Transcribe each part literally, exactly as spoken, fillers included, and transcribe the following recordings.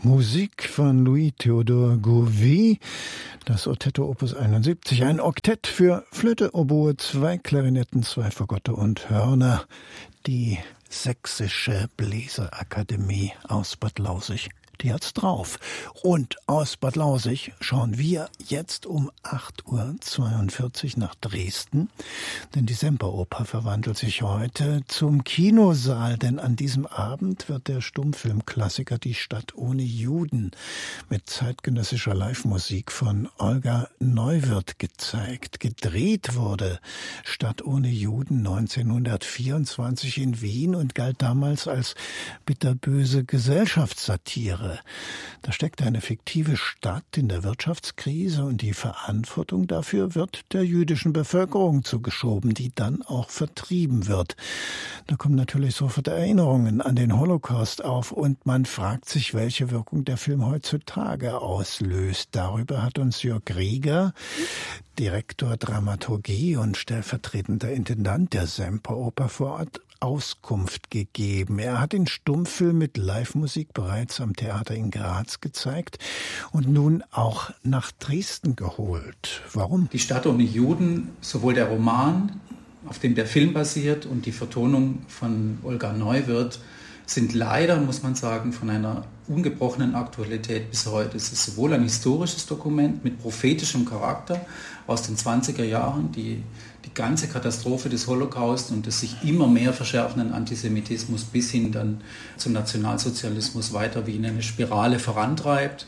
Musik von Louis-Théodore Gouvet, das Otetto Opus einundsiebzig, ein Oktett für Flöte, Oboe, zwei Klarinetten, zwei Fagotto und Hörner, die Sächsische Bläserakademie aus Bad Lausisch. Die hat's drauf. Und aus Bad Lausisch schauen wir jetzt um acht Uhr zweiundvierzig nach Dresden. Denn die Semperoper verwandelt sich heute zum Kinosaal. Denn an diesem Abend wird der Stummfilmklassiker Die Stadt ohne Juden mit zeitgenössischer Live-Musik von Olga Neuwirth gezeigt. Gedreht wurde Stadt ohne Juden neunzehnhundertvierundzwanzig in Wien und galt damals als bitterböse Gesellschaftssatire. Da steckt eine fiktive Stadt in der Wirtschaftskrise und die Verantwortung dafür wird der jüdischen Bevölkerung zugeschoben, die dann auch vertrieben wird. Da kommen natürlich sofort Erinnerungen an den Holocaust auf und man fragt sich, welche Wirkung der Film heutzutage auslöst. Darüber hat uns Jörg Rieger, Direktor Dramaturgie und stellvertretender Intendant der Semperoper vor Ort, Auskunft gegeben. Er hat den Stummfilm mit Live-Musik bereits am Theater in Graz gezeigt und nun auch nach Dresden geholt. Warum? Die Stadt ohne Juden, sowohl der Roman, auf dem der Film basiert, und die Vertonung von Olga Neuwirth sind leider, muss man sagen, von einer ungebrochenen Aktualität bis heute. Es ist sowohl ein historisches Dokument mit prophetischem Charakter aus den zwanziger Jahren, die die ganze Katastrophe des Holocaust und des sich immer mehr verschärfenden Antisemitismus bis hin dann zum Nationalsozialismus weiter wie in eine Spirale vorantreibt.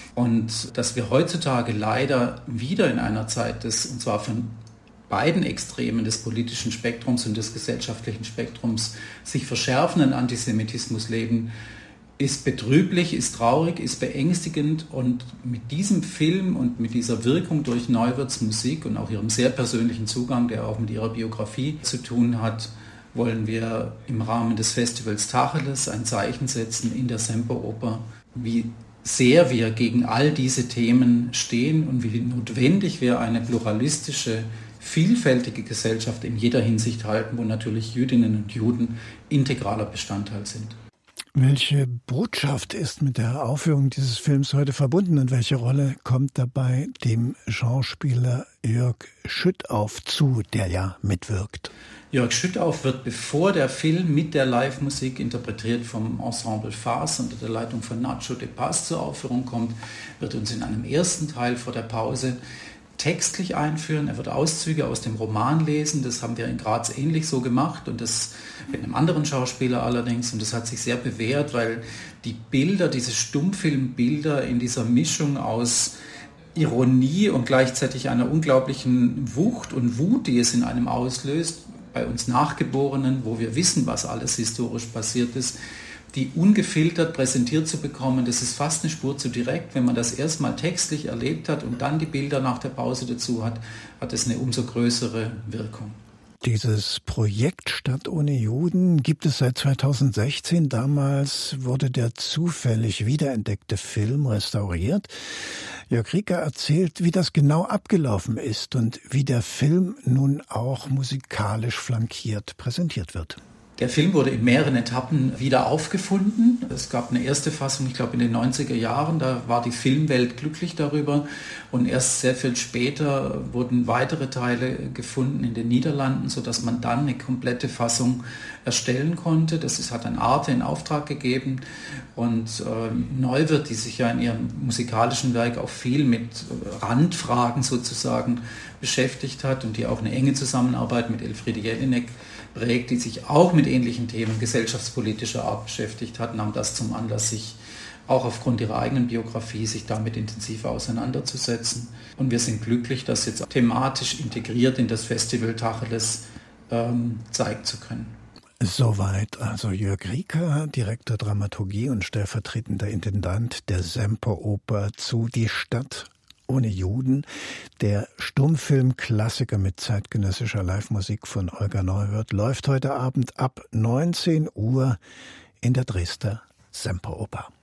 Und dass wir heutzutage leider wieder in einer Zeit des, und zwar von beiden Extremen des politischen Spektrums und des gesellschaftlichen Spektrums, sich verschärfenden Antisemitismus leben, ist betrüblich, ist traurig, ist beängstigend, und mit diesem Film und mit dieser Wirkung durch Neuwirths Musik und auch ihrem sehr persönlichen Zugang, der auch mit ihrer Biografie zu tun hat, wollen wir im Rahmen des Festivals Tacheles ein Zeichen setzen in der Semperoper, wie sehr wir gegen all diese Themen stehen und wie notwendig wir eine pluralistische, vielfältige Gesellschaft in jeder Hinsicht halten, wo natürlich Jüdinnen und Juden integraler Bestandteil sind. Welche Botschaft ist mit der Aufführung dieses Films heute verbunden und welche Rolle kommt dabei dem Schauspieler Jörg Schüttauf zu, der ja mitwirkt? Jörg Schüttauf wird, bevor der Film mit der Live-Musik, interpretiert vom Ensemble Farce unter der Leitung von Nacho de Paz, zur Aufführung kommt, wird uns in einem ersten Teil vor der Pause textlich einführen. Er wird Auszüge aus dem Roman lesen. Das haben wir in Graz ähnlich so gemacht und das mit einem anderen Schauspieler allerdings. Und das hat sich sehr bewährt, weil die Bilder, diese Stummfilmbilder in dieser Mischung aus Ironie und gleichzeitig einer unglaublichen Wucht und Wut, die es in einem auslöst, bei uns Nachgeborenen, wo wir wissen, was alles historisch passiert ist, die ungefiltert präsentiert zu bekommen, das ist fast eine Spur zu direkt. Wenn man das erstmal textlich erlebt hat und dann die Bilder nach der Pause dazu hat, hat es eine umso größere Wirkung. Dieses Projekt Stadt ohne Juden gibt es seit zweitausendsechzehn. Damals wurde der zufällig wiederentdeckte Film restauriert. Jörg Rieger erzählt, wie das genau abgelaufen ist und wie der Film nun auch musikalisch flankiert präsentiert wird. Der Film wurde in mehreren Etappen wieder aufgefunden. Es gab eine erste Fassung, ich glaube in den neunziger Jahren, da war die Filmwelt glücklich darüber. Und erst sehr viel später wurden weitere Teile gefunden in den Niederlanden, sodass man dann eine komplette Fassung erstellen konnte. Das ist, hat ein Arte in Auftrag gegeben. Und äh, Neuwirth, die sich ja in ihrem musikalischen Werk auch viel mit Randfragen sozusagen beschäftigt hat und die auch eine enge Zusammenarbeit mit Elfriede Jelinek prägt, die sich auch mit ähnlichen Themen gesellschaftspolitischer Art beschäftigt hat, nahm das zum Anlass, sich auch aufgrund ihrer eigenen Biografie sich damit intensiver auseinanderzusetzen. Und wir sind glücklich, das jetzt thematisch integriert in das Festival Tacheles ähm, zeigen zu können. Soweit also Jörg Rieger, Direktor Dramaturgie und stellvertretender Intendant der Semperoper zu Die Stadt ohne Juden, der Stummfilm-Klassiker mit zeitgenössischer Live-Musik von Olga Neuwirth, läuft heute Abend ab neunzehn Uhr in der Dresdner Semperoper.